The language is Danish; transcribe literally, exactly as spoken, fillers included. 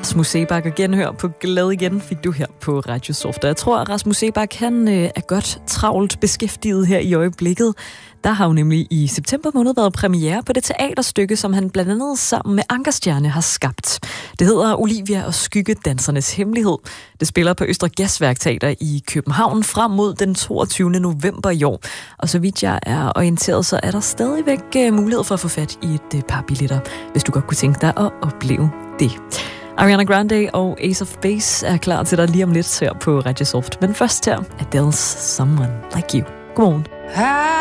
Rasmus Seebach, og genhør på Glad igen fik du her på Radio Soft. Jeg tror, at Rasmus Seebach han, øh, er godt travlt beskæftiget her i øjeblikket. Der har jo nemlig i september måned været premiere på det teaterstykke, som han blandt andet sammen med Ankerstjerne har skabt. Det hedder Olivia og Skyggedansernes Hemmelighed. Det spiller på Østre Gasværk Teater i København frem mod den toogtyvende november i år. Og så vidt jeg er orienteret, så er der stadigvæk uh, mulighed for at få fat i et uh, par billetter, hvis du godt kunne tænke dig at opleve det. Ariana Grande og Ace of Base er klar til dig lige om lidt her på Radio Soft. Men først her, Adele's Someone Like You. Godmorgen.